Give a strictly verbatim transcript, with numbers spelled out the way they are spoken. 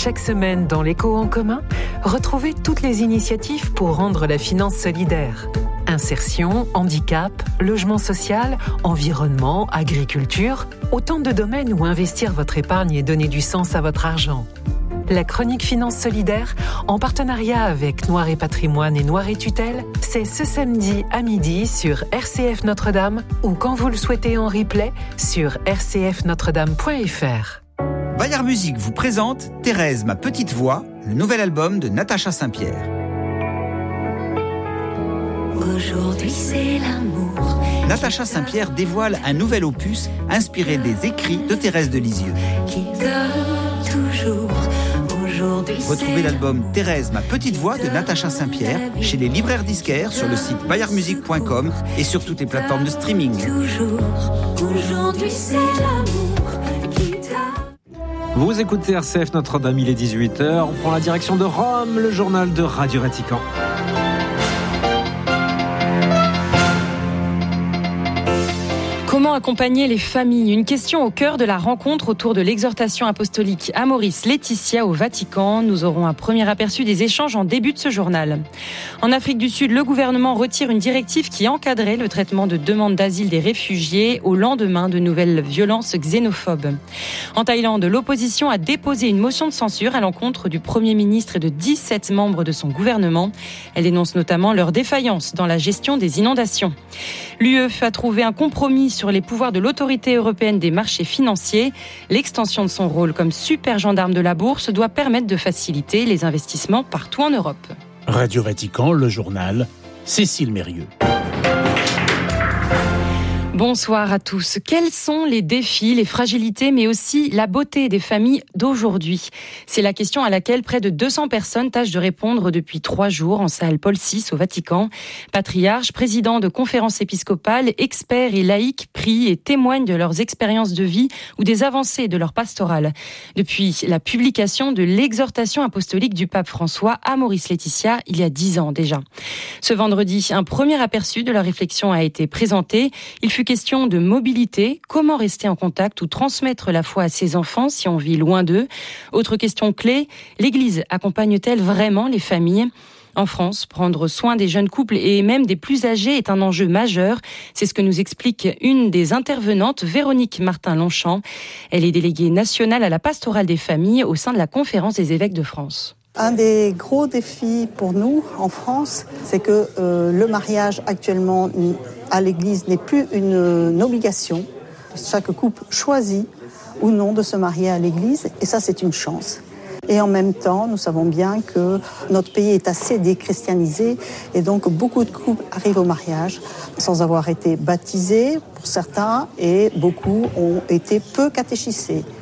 Chaque semaine dans l'Écho en commun, retrouvez toutes les initiatives pour rendre la finance solidaire. Insertion, handicap, logement social, environnement, agriculture, autant de domaines où investir votre épargne et donner du sens à votre argent. La chronique Finance Solidaire, en partenariat avec Noir et Patrimoine et Noir et Tutelle, c'est ce samedi à midi sur R C F Notre-Dame ou quand vous le souhaitez en replay sur r c f notre dame point f r. Bayard Musique vous présente Thérèse, ma petite voix, le nouvel album de Natacha Saint-Pierre. Aujourd'hui c'est l'amour. Natacha Saint-Pierre dévoile un nouvel opus inspiré des écrits de Thérèse de Lisieux. Qui donne toujours. Aujourd'hui Retrouvez l'album Thérèse, ma petite voix de Natacha Saint-Pierre chez les libraires disquaires sur le site bayard musique point com et sur toutes les plateformes de streaming. toujours. Aujourd'hui c'est l'amour qui t'a. Vous écoutez R C F Notre-Dame, il est dix-huit heures. On prend la direction de Rome, le journal de Radio Vatican. Comment accompagner les familles ? Une question au cœur de la rencontre autour de l'exhortation apostolique Amoris Laetitia au Vatican. Nous aurons un premier aperçu des échanges en début de ce journal. En Afrique du Sud, le gouvernement retire une directive qui encadrait le traitement de demandes d'asile des réfugiés au lendemain de nouvelles violences xénophobes. En Thaïlande, l'opposition a déposé une motion de censure à l'encontre du Premier ministre et de dix-sept membres de son gouvernement. Elle dénonce notamment leur défaillance dans la gestion des inondations. L'U E a trouvé un compromis sur les pouvoirs de l'autorité européenne des marchés financiers. L'extension de son rôle comme super gendarme de la bourse doit permettre de faciliter les investissements partout en Europe. Radio Vatican, le journal, Cécile Mérieux. Bonsoir à tous. Quels sont les défis, les fragilités, mais aussi la beauté des familles d'aujourd'hui ? C'est la question à laquelle près de deux cents personnes tâchent de répondre depuis trois jours en salle Paul six au Vatican. Patriarches, présidents de conférences épiscopales, experts et laïcs prient et témoignent de leurs expériences de vie ou des avancées de leur pastorale. Depuis la publication de l'exhortation apostolique du pape François Amoris Laetitia, il y a dix ans déjà. Ce vendredi, un premier aperçu de leur réflexion a été présenté. Il fut question de mobilité, comment rester en contact ou transmettre la foi à ses enfants si on vit loin d'eux. Autre question clé, l'Église accompagne-t-elle vraiment les familles ? En France, prendre soin des jeunes couples et même des plus âgés est un enjeu majeur. C'est ce que nous explique une des intervenantes, Véronique Martin-Longchamp. Elle est déléguée nationale à la pastorale des familles au sein de la Conférence des évêques de France. Un des gros défis pour nous en France, c'est que euh, le mariage actuellement à l'Église n'est plus une, une obligation. Chaque couple choisit ou non de se marier à l'Église et ça c'est une chance. Et en même temps, nous savons bien que notre pays est assez déchristianisé et donc beaucoup de couples arrivent au mariage sans avoir été baptisés pour certains et beaucoup ont été peu catéchisés.